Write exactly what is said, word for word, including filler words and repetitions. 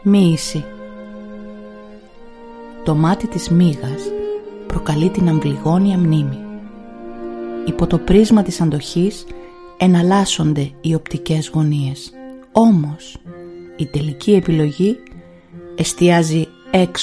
Μοίηση. Το μάτι της μύγας προκαλεί την αμβλιγόνια μνήμη. Υπό το πρίσμα της αντοχής εναλλάσσονται οι οπτικές γωνίες. Όμως η τελική επιλογή εστιάζει έξω